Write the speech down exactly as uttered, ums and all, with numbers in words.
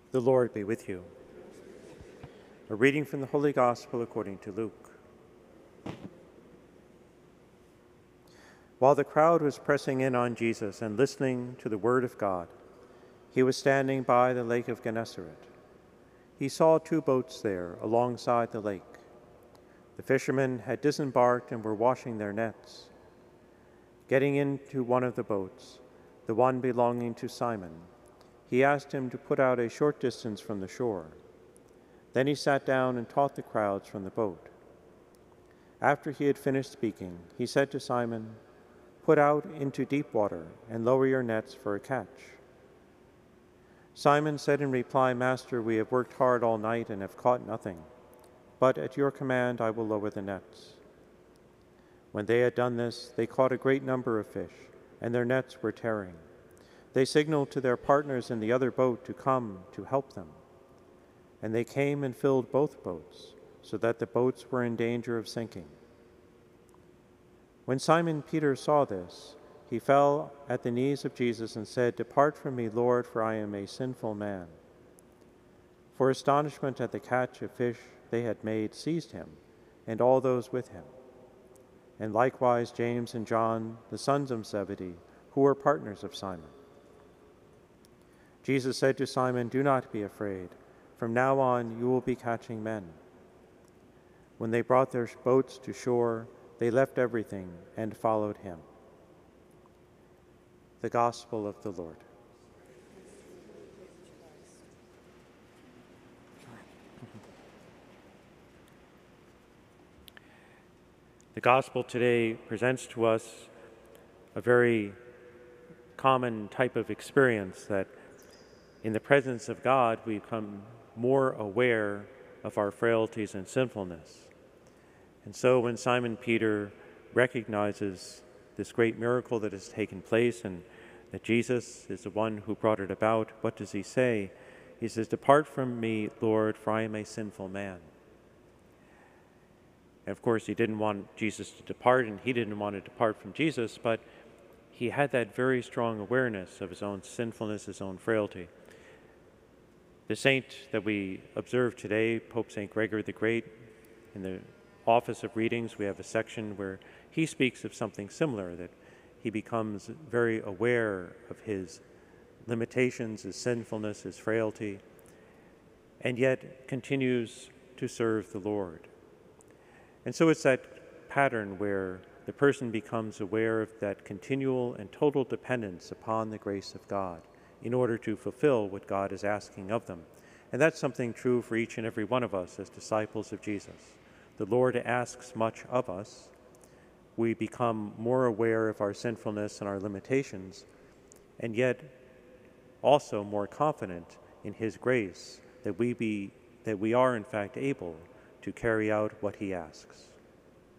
The Lord be with you. A reading from the Holy Gospel according to Luke. While the crowd was pressing in on Jesus and listening to the word of God, he was standing by the lake of Gennesaret. He saw two boats there alongside the lake. The fishermen had disembarked and were washing their nets. Getting into one of the boats, the one belonging to Simon, he asked him to put out a short distance from the shore. Then he sat down and taught the crowds from the boat. After he had finished speaking, he said to Simon, "Put out into deep water and lower your nets for a catch." Simon said in reply, "Master, we have worked hard all night and have caught nothing, but at your command I will lower the nets." When they had done this, they caught a great number of fish, and their nets were tearing. They signaled to their partners in the other boat to come to help them. And they came and filled both boats, so that the boats were in danger of sinking. When Simon Peter saw this, he fell at the knees of Jesus and said, "Depart from me, Lord, for I am a sinful man." For astonishment at the catch of fish they had made seized him, and all those with him. And likewise James and John, the sons of Zebedee, who were partners of Simon. Jesus said to Simon, "Do not be afraid. From now on you will be catching men." When they brought their boats to shore, they left everything and followed him. The Gospel of the Lord. The Gospel today presents to us a very common type of experience that in the presence of God we become more aware of our frailties and sinfulness. And so when Simon Peter recognizes this great miracle that has taken place and that Jesus is the one who brought it about, what does he say? He says, "Depart from me, Lord, for I am a sinful man." And of course, he didn't want Jesus to depart, and he didn't want to depart from Jesus, but he had that very strong awareness of his own sinfulness, his own frailty. The saint that we observe today, Pope Saint Gregory the Great, in the Office of Readings, we have a section where he speaks of something similar, that he becomes very aware of his limitations, his sinfulness, his frailty, and yet continues to serve the Lord. And so it's that pattern where the person becomes aware of that continual and total dependence upon the grace of God in order to fulfill what God is asking of them. And that's something true for each and every one of us as disciples of Jesus. The Lord asks much of us. We become more aware of our sinfulness and our limitations, and yet also more confident in his grace that we be that we are in fact able to carry out what he asks.